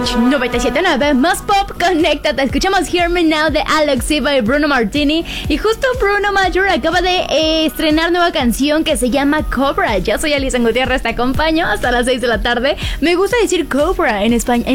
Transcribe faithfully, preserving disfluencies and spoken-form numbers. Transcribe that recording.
H noventa y siete punto nueve, más pop, conéctate. Escuchamos Hear Me Now de Alex Iba y Bruno Martini. Y justo Bruno Major acaba de eh, estrenar nueva canción que se llama Cobra. Yo soy Alison Gutiérrez, te acompaño hasta las seis de la tarde. Me gusta decir Cobra en español.